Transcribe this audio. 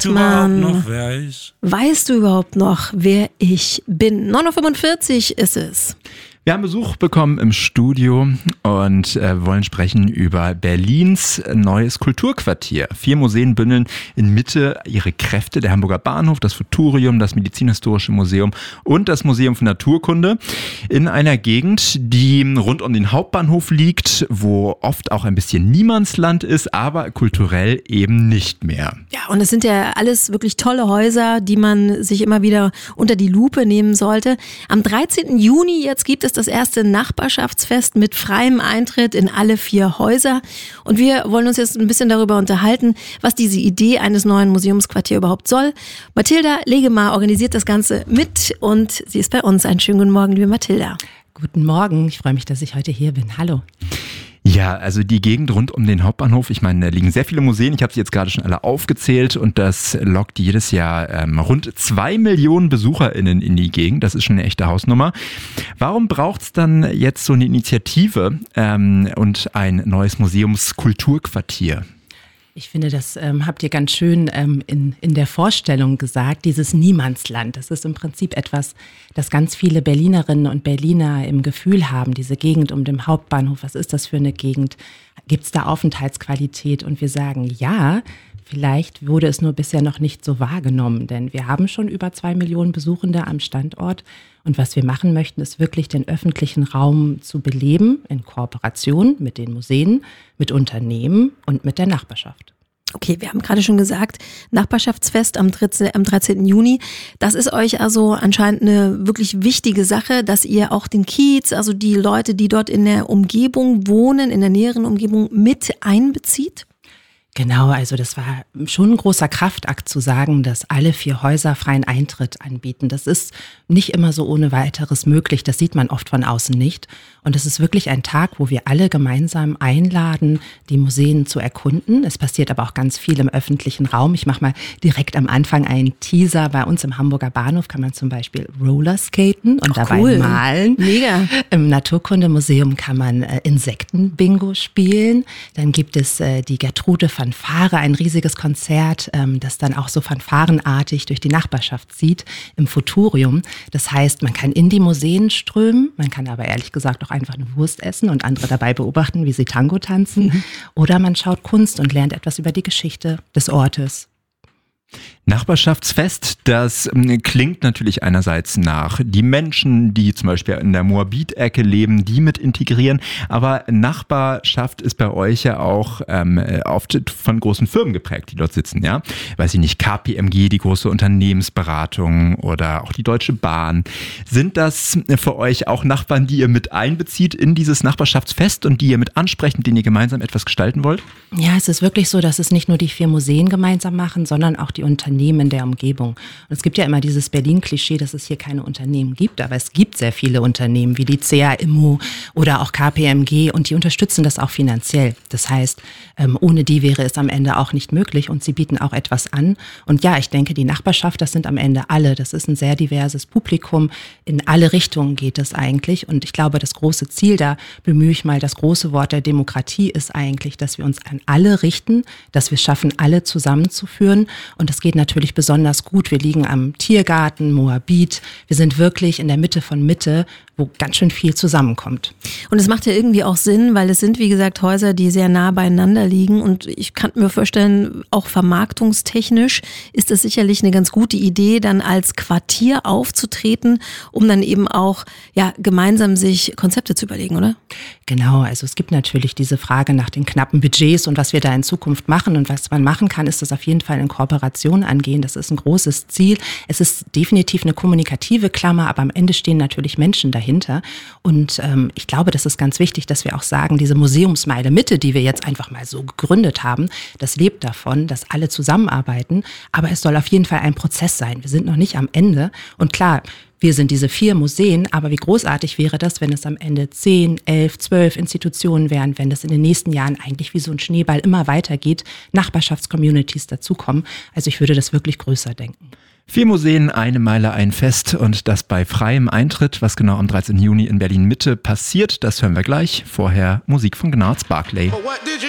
Hartmann. Weißt du überhaupt noch, wer ich bin? 9.45 Uhr ist es. Wir haben Besuch bekommen im Studio und wollen sprechen über Berlins neues Kulturquartier. 4 Museen bündeln in Mitte ihre Kräfte. Der Hamburger Bahnhof, das Futurium, das Medizinhistorische Museum und das Museum für Naturkunde. In einer Gegend, die rund um den Hauptbahnhof liegt, wo oft auch ein bisschen Niemandsland ist, aber kulturell eben nicht mehr. Ja, und es sind ja alles wirklich tolle Häuser, die man sich immer wieder unter die Lupe nehmen sollte. Am 13. Juni jetzt gibt es das erste Nachbarschaftsfest mit freiem Eintritt in alle 4 Häuser. Und wir wollen uns jetzt ein bisschen darüber unterhalten, was diese Idee eines neuen Museumsquartiers überhaupt soll. Mathilda Legemar organisiert das Ganze mit und sie ist bei uns. Einen schönen guten Morgen, liebe Mathilda. Guten Morgen, ich freue mich, dass ich heute hier bin. Hallo. Ja, also die Gegend rund um den Hauptbahnhof, ich meine, da liegen sehr viele Museen, ich habe sie jetzt gerade schon alle aufgezählt und das lockt jedes Jahr rund 2 Millionen BesucherInnen in die Gegend, das ist schon eine echte Hausnummer. Warum braucht es dann jetzt so eine Initiative und ein neues Museumskulturquartier? Ich finde, das habt ihr ganz schön in der Vorstellung gesagt, dieses Niemandsland. Das ist im Prinzip etwas, das ganz viele Berlinerinnen und Berliner im Gefühl haben, diese Gegend um den Hauptbahnhof. Was ist das für eine Gegend? Gibt es da Aufenthaltsqualität? Und wir sagen, ja, vielleicht wurde es nur bisher noch nicht so wahrgenommen, denn wir haben schon über 2 Millionen Besuchende am Standort. Und was wir machen möchten, ist wirklich den öffentlichen Raum zu beleben, in Kooperation mit den Museen, mit Unternehmen und mit der Nachbarschaft. Okay, wir haben gerade schon gesagt, Nachbarschaftsfest am 13. Juni. Das ist euch also anscheinend eine wirklich wichtige Sache, dass ihr auch den Kiez, also die Leute, die dort in der Umgebung wohnen, in der näheren Umgebung mit einbezieht? Genau, also das war schon ein großer Kraftakt zu sagen, dass alle 4 Häuser freien Eintritt anbieten. Das ist nicht immer so ohne weiteres möglich, das sieht man oft von außen nicht. Und es ist wirklich ein Tag, wo wir alle gemeinsam einladen, die Museen zu erkunden. Es passiert aber auch ganz viel im öffentlichen Raum. Ich mache mal direkt am Anfang einen Teaser. Bei uns im Hamburger Bahnhof kann man zum Beispiel Rollerskaten und dabei malen. Mega. Im Naturkundemuseum kann man Insektenbingo spielen. Dann gibt es die Gertrude Fanfare, ein riesiges Konzert, das dann auch so fanfarenartig durch die Nachbarschaft zieht im Futurium. Das heißt, man kann in die Museen strömen, man kann aber ehrlich gesagt auch einfach eine Wurst essen und andere dabei beobachten, wie sie Tango tanzen. Oder man schaut Kunst und lernt etwas über die Geschichte des Ortes. Nachbarschaftsfest, das klingt natürlich einerseits nach die Menschen, die zum Beispiel in der Moabit-Ecke leben, die mit integrieren, aber Nachbarschaft ist bei euch ja auch oft von großen Firmen geprägt, die dort sitzen, ja? Weiß ich nicht, KPMG, die große Unternehmensberatung oder auch die Deutsche Bahn. Sind das für euch auch Nachbarn, die ihr mit einbezieht in dieses Nachbarschaftsfest und die ihr mit ansprecht, mit denen ihr gemeinsam etwas gestalten wollt? Ja, es ist wirklich so, dass es nicht nur die 4 Museen gemeinsam machen, sondern auch die Unternehmen in der Umgebung. Und es gibt ja immer dieses Berlin-Klischee, dass es hier keine Unternehmen gibt, aber es gibt sehr viele Unternehmen wie die CA Immo oder auch KPMG und die unterstützen das auch finanziell. Das heißt, ohne die wäre es am Ende auch nicht möglich und sie bieten auch etwas an. Und ja, ich denke, die Nachbarschaft, das sind am Ende alle. Das ist ein sehr diverses Publikum. In alle Richtungen geht es eigentlich. Und ich glaube, das große Ziel, da bemühe ich mal das große Wort der Demokratie, ist eigentlich, dass wir uns an alle richten, dass wir schaffen, alle zusammenzuführen. Und das geht natürlich besonders gut. Wir liegen am Tiergarten, Moabit. Wir sind wirklich in der Mitte von Mitte, wo ganz schön viel zusammenkommt. Und es macht ja irgendwie auch Sinn, weil es sind, wie gesagt, Häuser, die sehr nah beieinander liegen. Und ich kann mir vorstellen, auch vermarktungstechnisch ist es sicherlich eine ganz gute Idee, dann als Quartier aufzutreten, um dann eben auch gemeinsam sich Konzepte zu überlegen, oder? Genau, also es gibt natürlich diese Frage nach den knappen Budgets und was wir da in Zukunft machen. Und was man machen kann, ist das auf jeden Fall in Kooperation angehen. Das ist ein großes Ziel. Es ist definitiv eine kommunikative Klammer, aber am Ende stehen natürlich Menschen dahinter. Und ich glaube, das ist ganz wichtig, dass wir auch sagen, diese Museumsmeile Mitte, die wir jetzt einfach mal so gegründet haben, das lebt davon, dass alle zusammenarbeiten. Aber es soll auf jeden Fall ein Prozess sein. Wir sind noch nicht am Ende. Und klar, wir sind diese 4 Museen, aber wie großartig wäre das, wenn es am Ende 10, 11, 12 Institutionen wären, wenn das in den nächsten Jahren eigentlich wie so ein Schneeball immer weitergeht, Nachbarschaftscommunities dazukommen. Also ich würde das wirklich größer denken. 4 Museen, 1 Meile, ein Fest und das bei freiem Eintritt. Was genau am 13. Juni in Berlin Mitte passiert, das hören wir gleich. Vorher Musik von Gnarls Barclay.